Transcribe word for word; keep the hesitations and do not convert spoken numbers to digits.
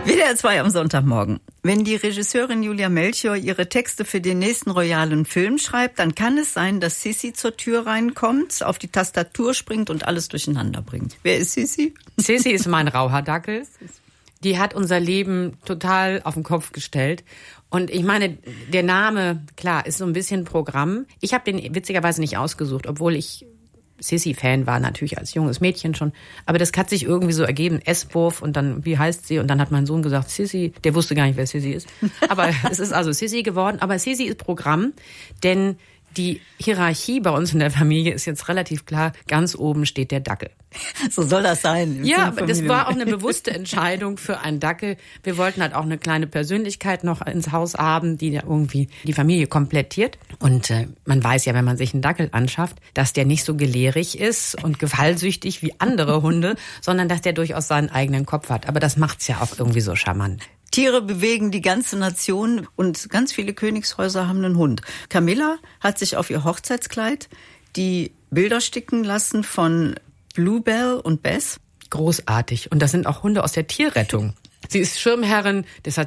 W D R zwei am Sonntagmorgen. Wenn die Regisseurin Julia Melchior ihre Texte für den nächsten royalen Film schreibt, dann kann es sein, dass Sissi zur Tür reinkommt, auf die Tastatur springt und alles durcheinander bringt. Wer ist Sissi? Sissi ist mein Rauhardackel. Die hat unser Leben total auf den Kopf gestellt. Und ich meine, der Name, klar, ist so ein bisschen Programm. Ich habe den witzigerweise nicht ausgesucht, obwohl ich Sissi-Fan war, natürlich als junges Mädchen schon. Aber das hat sich irgendwie so ergeben, S-Wurf und dann, wie heißt sie? Und dann hat mein Sohn gesagt, Sissi. Der wusste gar nicht, wer Sissi ist. Aber es ist also Sissi geworden. Aber Sissi ist Programm, denn die Hierarchie bei uns in der Familie ist jetzt relativ klar. Ganz oben steht der Dackel. So soll das sein. Ja, aber das war auch eine bewusste Entscheidung für einen Dackel. Wir wollten halt auch eine kleine Persönlichkeit noch ins Haus haben, die da irgendwie die Familie komplettiert. Und äh, man weiß ja, wenn man sich einen Dackel anschafft, dass der nicht so gelehrig ist und gefallsüchtig wie andere Hunde, sondern dass der durchaus seinen eigenen Kopf hat. Aber das macht's ja auch irgendwie so charmant. Tiere bewegen die ganze Nation und ganz viele Königshäuser haben einen Hund. Camilla hat sich auf ihr Hochzeitskleid die Bilder sticken lassen von Bluebell und Bess. Großartig. Und das sind auch Hunde aus der Tierrettung. Sie ist Schirmherrin des